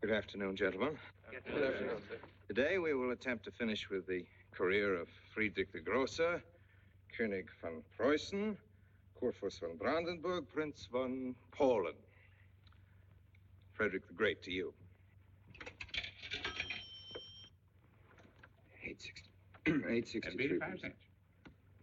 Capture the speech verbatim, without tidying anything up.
Good afternoon, gentlemen. Good afternoon, sir. Today we will attempt to finish with the career of Friedrich the Große, König von Preußen, Kurfürst von Brandenburg, Prince von Polen. Frederick the Great to you. eight sixty. eight sixty-three.